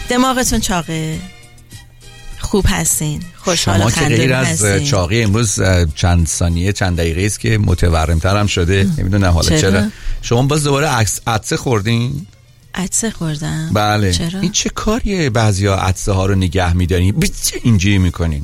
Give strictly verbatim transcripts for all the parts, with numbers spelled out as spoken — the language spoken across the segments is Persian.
دماغتون چاقه؟ خوب هستین؟ خوشحال و خندون غیر هستین؟ از چاقی امروز چند ثانیه چند دقیقه است که متورم‌تر هم شده. نمیدونم حالا چرا, چرا؟ شما باز دوباره عطسه خوردین؟ عطسه خوردم. بله. چرا؟ این چه کاریه بعضیا عطسه ها رو نگه می‌دارین؟ اینجوری می‌کنین؟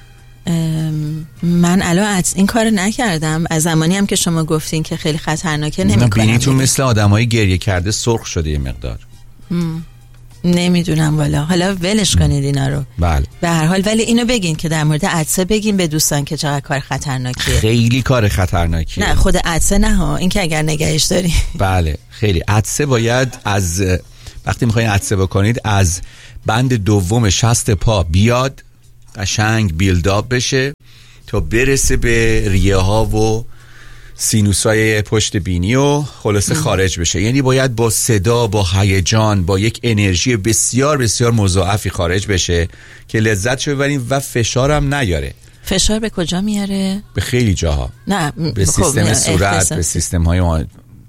من الان عطس این کارو نکردم. از زمانی هم که شما گفتین که خیلی خطرناکه نمی‌کنم. بینیتون مثل آدمای گریه کرده سرخ شده یه مقدار. م. نمیدونم والا. حالا ولش کنید اینا رو. بله. به هر حال ولی اینو بگین که در مورد عطسه بگین به دوستان که چقدر کار خطرناکیه. خیلی کار خطرناکیه. نه خود عطسه نه ها، این که اگر نگهش داری. بله خیلی. عطسه باید از وقتی میخواین عطسه بکنید از بند دوم شست پا بیاد، قشنگ بیلداپ بشه تا برسه به ریه ها و سینوسای پشت بینی و خلاصه خارج بشه. یعنی باید با صدا، با هیجان، با یک انرژی بسیار بسیار مضاعفی خارج بشه که لذتش ببریم و فشارم نیاره. فشار به کجا میاره؟ به خیلی جاها. نه به سیستم صورت، به سیستم های ما...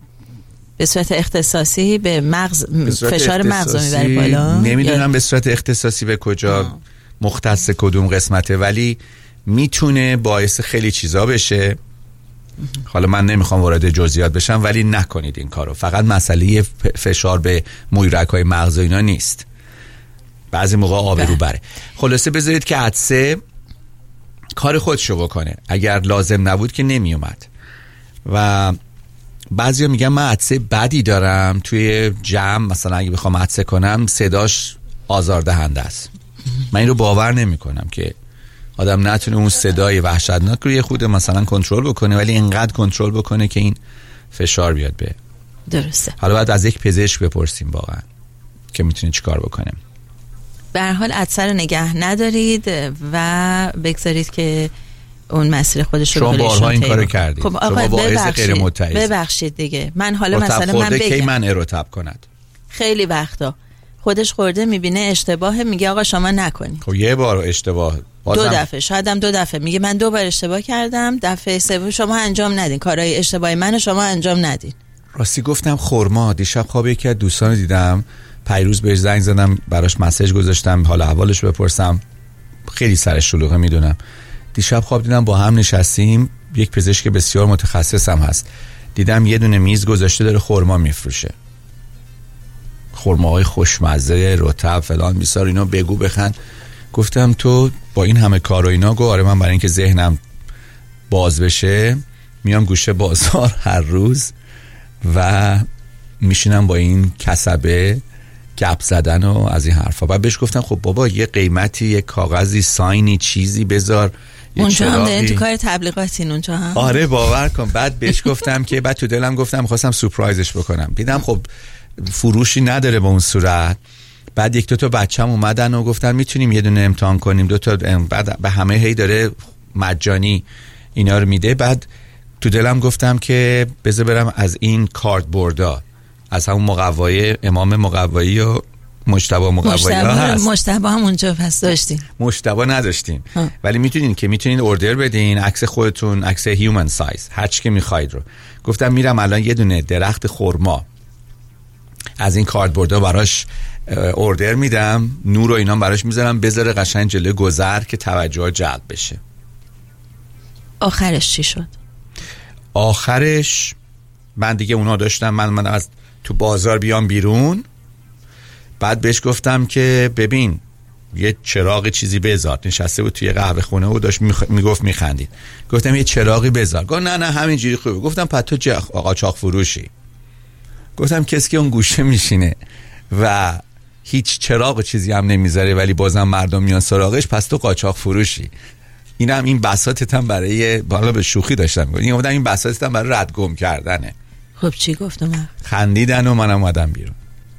به صورت اختصاصی به مغز، فشار مغز رو میبره بالا. نمیدونم یا... به صورت اختصاصی به کجا آه. مختص کدوم قسمته، ولی میتونه باعث خیلی چیزا بشه. حالا من نمیخوام وارد جزئیات بشم ولی نکنید این کارو. فقط مسئله فشار به مویرگ‌های مغز و اینا نیست، بعضی موقع آبرو بره. خلاصه بذارید که عطسه کار خودشو بکنه. اگر لازم نبود که نمیومد. و بعضیا میگن من عطسه بدی دارم، توی جمع مثلا اگه بخوام عطسه کنم صداش آزاردهنده است. من این رو باور نمی کنم که آدم نتونه اون صدای وحشتناک رو یه خود مثلا کنترل بکنه، ولی اینقدر کنترل بکنه که این فشار بیاد به. درسته. حالا باید از یک پزشک بپرسیم واقعا که میتونه چیکار بکنه. به هر حال عطسه رو نگه ندارید و بگذارید که اون مسیر خودش رو شما بارها این کارو کردید. خب آقا ببخشید ببخشید دیگه. من حالا مثلا من بگم کی من ارتب کند خیلی وقتا خودش خورده میبینه اشتباه، میگه آقا شما نکنی. خب یه بار اشتباه، دو دفعه، شاید هم دو دفعه، میگه من دو بار اشتباه کردم، دفعه سوم شما انجام ندین کارهای اشتباهی منو شما انجام ندین. راستی گفتم خرما. دیشب خواب یکی از دوستان دیدم، پیروز بهش زنگ زدم براش مسیج گذاشتم حالا احوالش بپرسم، خیلی سرش شلوغه میدونم. دیشب خواب دیدم با هم نشستیم، یک پزشک بسیار متخصص هم هست، دیدم یه دونه میز گذاشته داره خرما میفروشه، خرماهای خوشمزه رطب فلان بیسار اینا، بگو بخند. گفتم تو با این همه کار و اینا؟ گفت آره من برای اینکه ذهنم باز بشه میام گوشه بازار هر روز و میشینم با این کسبه گپ زدن و از این حرفا. بعد بهش گفتم خب بابا یه قیمتی، یه کاغذی، ساینی، چیزی بذار. اونجا هم دارین تو کار تبلیغاتین اونجا هم؟ آره باور کن. بعد بهش گفتم که بعد تو دلم گفتم خواستم سورپرایزش بکنم، دیدم خب فروشی نداره به اون صورت. بعد یک دو تا بچه‌م اومدن و گفتن میتونیم یه دونه امتحان کنیم، دو تا. بعد به همه هی داره مجانی اینا رو میده. بعد تو دلم گفتم که بذار برم از این کاردبوردا، از همون مقوایی امام مقوایی و مجتبی مقوایی ها هست. مجتبی هم اونجا پس داشتین؟ مجتبی نداشتین ها. ولی میتونین که میتونین اوردر بدین، عکس خودتون، عکس هیومن سایز، هر چی که میخواید رو. گفتم میرم الان یه دونه درخت خرما از این کاردبوردا براش اوردر میدم، نور و اینا براش میذارم بذاره قشنگ جلوی گذر که توجه جلب بشه. آخرش چی شد؟ آخرش من دیگه اونا داشتم من من از تو بازار بیام بیرون. بعد بهش گفتم که ببین یه چراغ چیزی بذار. نشسته بود توی قهوه خونه و داشت میخ... میگفت میخندید. گفتم یه چراغی بذار. گفت نه نه همینجوری خوبه. گفتم پس تو چه آقا چاق فروشی؟ گفتم کسی که اون گوشه میشینه و هیچ چراغ چیزی هم نمیذاره ولی بازم مردم میان سراغش، پس تو قاچاق فروشی. اینم این بساطت هم برای بالا به شوخی داشتم میگفتم، این گفتم این بساطت هم برای رد گم کردنه. خب چی گفتم؟ خندیدن و منم اومدم بیرون.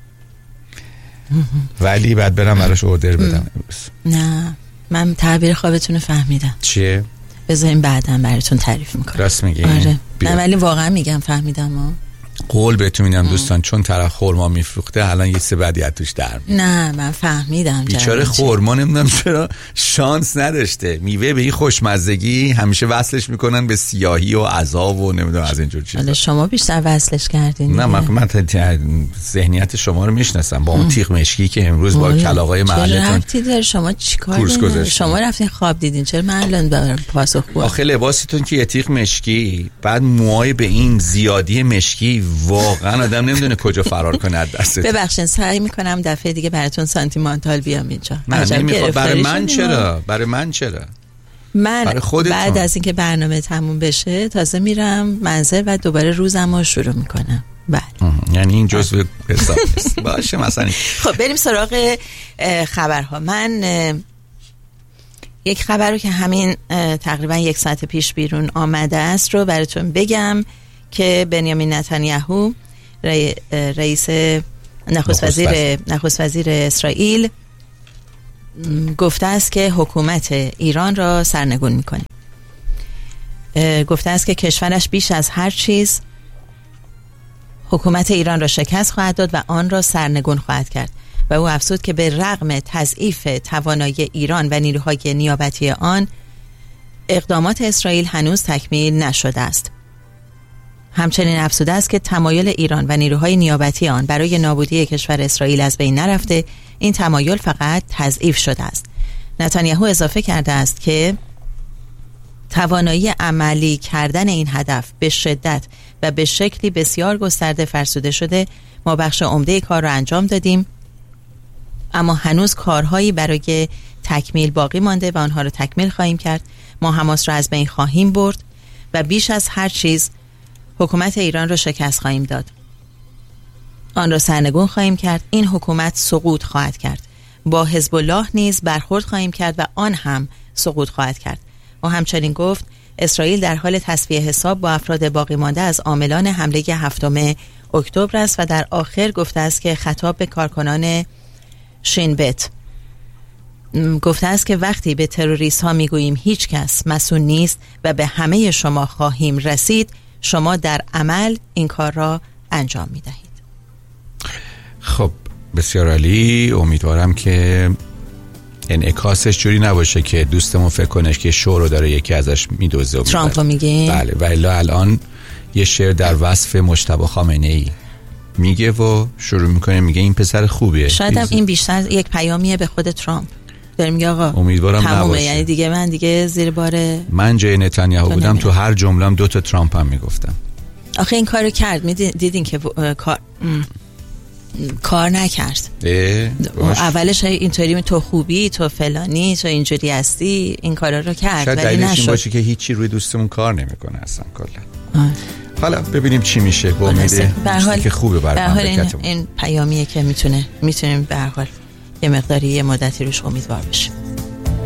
ولی بعد برم براش اوردر بدم امروز. نه من تعبیر خوابتون رو فهمیدم. چیه؟ بذاریم بعداً براتون تعریف میکنم. راست میگی؟ آره. نه ولی واقعا میگم فهمیدم ها. قول بهتون میدم دوستان، چون طرف خرما میفروخته الان یه سه بدیت توش در میاد. نه من فهمیدم. بیچاره خرما نمیدونم چرا شانس نداشته، میوه به این خوشمزگی همیشه وصلش میکنن به سیاهی و عذاب و نمیدونم از اینجور چیزا. حالا شما بیشتر وصلش کردین. نه من من ذهنیت شما رو میشناسم با اون تیغ مشکی که امروز با کلاغای محلتون رفتی داره. شما چیکار دارین؟ شما رفتین خواب دیدین، چرا من الان پاسخ گوام؟ آخه لباستون که یه تیغ مشکی بعد موهای به این زیادی مشکی، واقعا آدم نمیدونه کجا فرار کنه از دستتون. ببخشید سعی میکنم دفعه دیگه براتون سانتیمانتال بیام اینجا. نه نمیخوام. برای من چرا؟ برای من چرا؟ من بعد از اینکه برنامه تموم بشه تازه میرم منزل و دوباره روزمو شروع میکنم. بله. یعنی این جزء حساب است. باشه مثلا. خب بریم سراغ خبرها. من یک خبر رو که همین تقریبا یک ساعت پیش بیرون آمده است رو براتون بگم که بنیامین نتانیاهو رئیس نخست وزیر نخست وزیر اسرائیل گفته است که حکومت ایران را سرنگون میکنه. گفته است که کشورش بیش از هر چیز حکومت ایران را شکست خواهد داد و آن را سرنگون خواهد کرد و او افزود که به رغم تضعیف توانایی ایران و نیروهای نیابتی آن، اقدامات اسرائیل هنوز تکمیل نشده است. همچنین افزوده است که تمایل ایران و نیروهای نیابتی آن برای نابودی کشور اسرائیل از بین نرفته، این تمایل فقط تضعیف شده است. نتانیاهو اضافه کرده است که توانایی عملی کردن این هدف به شدت و به شکلی بسیار گسترده فرسوده شده. ما بخش عمده کار را انجام دادیم، اما هنوز کارهایی برای تکمیل باقی مانده و آنها را تکمیل خواهیم کرد. ما حماس را از بین خواهیم برد و بیش از هر چیز حکومت ایران را شکست خواهیم داد. آن را سرنگون خواهیم کرد. این حکومت سقوط خواهد کرد. با حزب الله نیز برخورد خواهیم کرد و آن هم سقوط خواهد کرد. و همچنین گفت اسرائیل در حال تصفیه حساب با افراد باقی مانده از عاملان حمله هفتم اکتبر است و در آخر گفته است که خطاب به کارکنان شین بت گفته است که وقتی به تروریست ها میگوییم هیچ کس مسئول نیست و به همه شما خواهیم رسید، شما در عمل این کار را انجام میدهید. خب بسیار عالی. امیدوارم که انعکاسش جوری نباشه که دوستمون فکر کنه که شو رو داره یکی ازش میدوزه. ترامپ رو میگه؟ بله. و الا الان یه شعر در وصف مجتبی خامنه‌ای میگه و شروع میکنه میگه این پسر خوبیه. شاید هم این بیشتر یک پیامیه به خود ترامپ. داره میگه آقا امیدوارم نباشه. یعنی دیگه من دیگه زیر بار من جای نتانیاهو بودم نمیرم. تو هر جمله‌ام دو تا ترامپ هم میگفتم. آخه این کارو کرد. می دیدین که کار کار نکرد. اولش اینطوری تو خوبی، تو فلانی، تو اینجوری هستی، این کارا رو کرد شاید ولی نشد. این باشه که هیچی روی دوستمون کار نمیکنه اصلا کلا. حالا ببینیم چی میشه. با امیده که خوبه برای مملکتمون. این, این پیامیه که میتونه میتونیم به هر حال یه مقداری یه مدتی روش امیدوار بشیم.